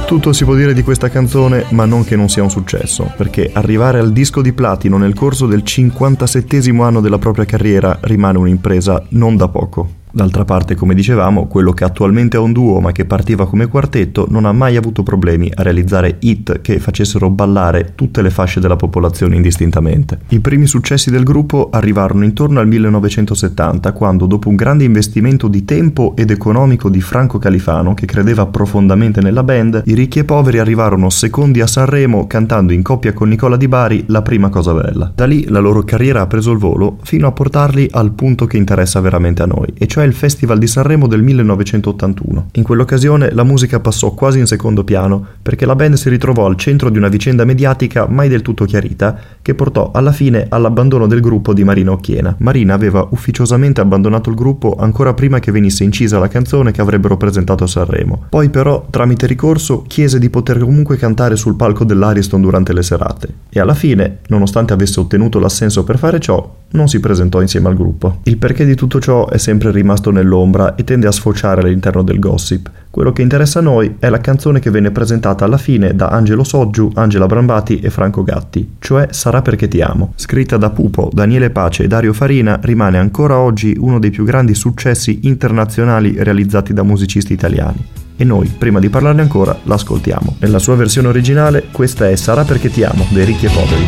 Tutto si può dire di questa canzone, ma non che non sia un successo, perché arrivare al disco di platino nel corso del 57° anno della propria carriera rimane un'impresa non da poco. D'altra parte, come dicevamo, quello che attualmente è un duo ma che partiva come quartetto non ha mai avuto problemi a realizzare hit che facessero ballare tutte le fasce della popolazione indistintamente. I primi successi del gruppo arrivarono intorno al 1970, quando, dopo un grande investimento di tempo ed economico di Franco Califano, che credeva profondamente nella band, i Ricchi e Poveri arrivarono secondi a Sanremo cantando in coppia con Nicola Di Bari La prima cosa bella. Da lì la loro carriera ha preso il volo fino a portarli al punto che interessa veramente a noi, e cioè il Festival di Sanremo del 1981. In quell'occasione la musica passò quasi in secondo piano perché la band si ritrovò al centro di una vicenda mediatica mai del tutto chiarita che portò alla fine all'abbandono del gruppo di Marina Occhiena. Marina aveva ufficiosamente abbandonato il gruppo ancora prima che venisse incisa la canzone che avrebbero presentato a Sanremo. Poi però, tramite ricorso, chiese di poter comunque cantare sul palco dell'Ariston durante le serate e alla fine, nonostante avesse ottenuto l'assenso per fare ciò, non si presentò insieme al gruppo. Il perché di tutto ciò è sempre rimasto nell'ombra e tende a sfociare all'interno del gossip. Quello che interessa a noi è la canzone che venne presentata alla fine da Angelo Soggiu, Angela Brambati e Franco Gatti, cioè Sarà perché ti amo. Scritta da Pupo, Daniele Pace e Dario Farina, rimane ancora oggi uno dei più grandi successi internazionali realizzati da musicisti italiani. E noi, prima di parlarne ancora, l'ascoltiamo. Nella sua versione originale, questa è Sarà perché ti amo, dei Ricchi e Poveri.